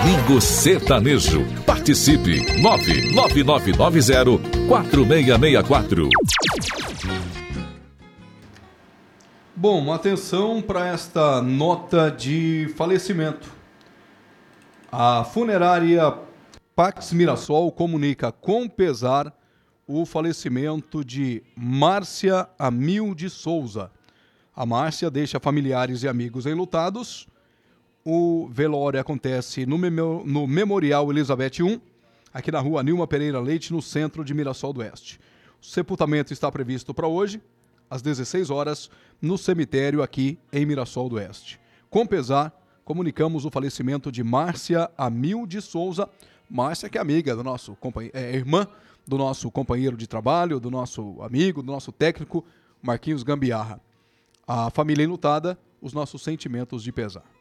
Domingo Sertanejo. Participe! 99990-4664. Bom, atenção para esta nota de falecimento. A funerária Pax Mirassol comunica com pesar o falecimento de Márcia Amil de Souza. A Márcia deixa familiares e amigos enlutados. O velório acontece no Memorial Elizabeth I, aqui na rua Nilma Pereira Leite, no centro de Mirassol do Oeste. O sepultamento está previsto para hoje, às 16 horas, no cemitério aqui em Mirassol do Oeste. Com pesar, comunicamos o falecimento de Márcia Amil de Souza. Márcia, que é amiga do nosso companheiro, irmã do nosso companheiro de trabalho, do nosso amigo, do nosso técnico, Marquinhos Gambiarra. A família enlutada, os nossos sentimentos de pesar.